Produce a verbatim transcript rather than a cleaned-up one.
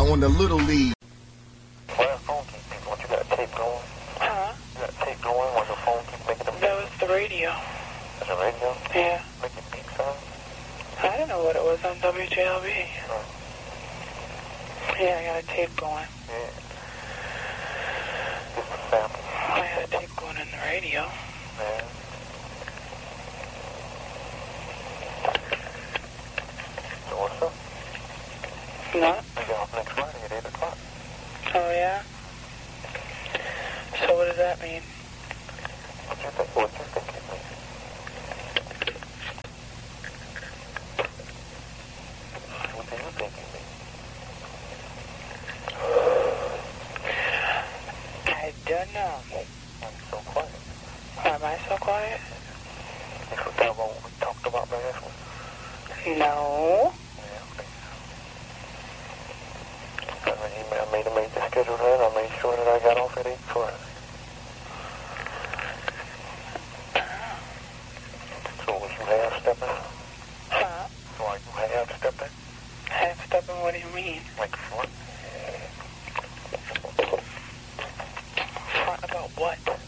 on the Little League. Why the phone keep beeping? What, you got a tape going? Huh? You got a tape going when the phone keeps making them beep? That was the radio. That's a radio? Yeah. Making beep sounds? I didn't know what it was on W J L B. Oh. Yeah, I got a tape going. Yeah. Just a sample. I had a tape going in the radio. Yeah. So what's up? No? We get off next Friday at eight o'clock. Oh, yeah? So what does that mean? What you think? What you think it means? What do you think it means? I don't know. I'm so quiet. Why am I so quiet? You forgot about what we talked about last week? No. Yeah, okay. I made, I made, I made the schedule then. I made sure that I got off at eight Friday. So was you half-stepping? Huh? So are you half-stepping? Half-stepping, what do you mean? Like front? Front about what?